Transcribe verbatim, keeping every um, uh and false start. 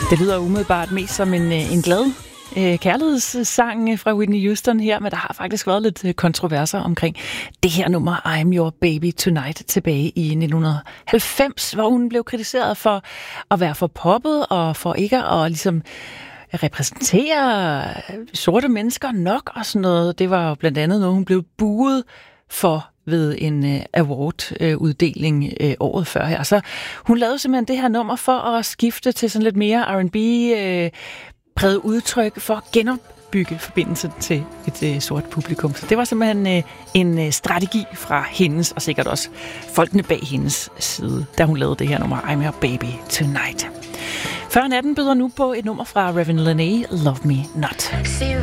Det lyder umiddelbart mest som en, en glad øh, kærlighedssang fra Whitney Houston her, men der har faktisk været lidt kontroverser omkring det her nummer I'm Your Baby Tonight tilbage i nitten halvfems, hvor hun blev kritiseret for at være for poppet og for ikke at ligesom repræsentere sorte mennesker nok og sådan noget. Det var jo blandt andet noget, hun blev buet for ved en uh, award-uddeling uh, uh, året før her. Så hun lavede simpelthen det her nummer for at skifte til sådan lidt mere R and B-præget uh, udtryk for at genopbygge forbindelsen til et uh, sort publikum. Så det var simpelthen uh, en uh, strategi fra hendes, og sikkert også folkene bag hendes side, da hun lavede det her nummer I'm Your Baby Tonight. Før natten byder nu på et nummer fra Raven Lenae, Love Me Not.